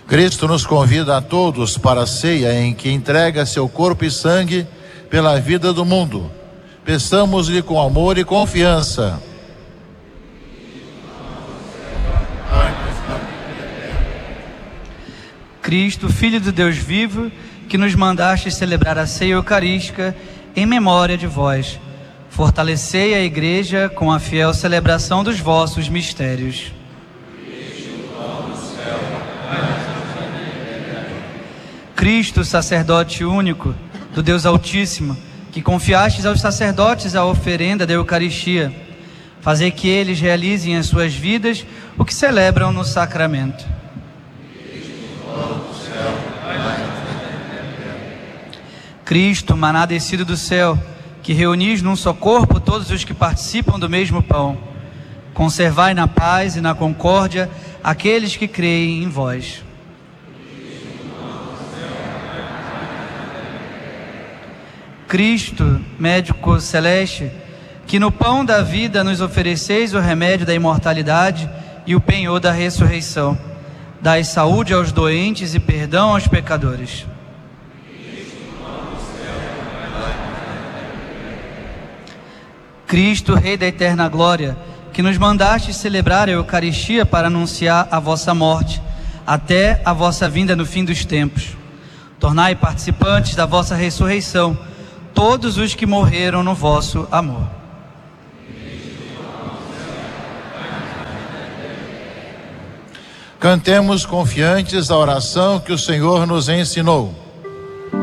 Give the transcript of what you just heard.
Cristo nos convida a todos para a ceia em que entrega seu corpo e sangue pela vida do mundo. Peçamos-lhe com amor e confiança. Cristo, Filho do Deus vivo, que nos mandaste celebrar a ceia eucarística em memória de vós, fortalecei a Igreja com a fiel celebração dos vossos mistérios. Cristo, sacerdote único do Deus Altíssimo, que confiastes aos sacerdotes a oferenda da Eucaristia, fazei que eles realizem em suas vidas o que celebram no sacramento. Cristo, maná descido do céu, que reunis num só corpo todos os que participam do mesmo pão, conservai na paz e na concórdia aqueles que creem em vós. Cristo, médico celeste, que no pão da vida nos ofereceis o remédio da imortalidade e o penhor da ressurreição, dai saúde aos doentes e perdão aos pecadores. Cristo, Rei da eterna glória, que nos mandastes celebrar a Eucaristia para anunciar a vossa morte, até a vossa vinda no fim dos tempos. Tornai participantes da vossa ressurreição todos os que morreram no vosso amor. Cantemos confiantes a oração que o Senhor nos ensinou.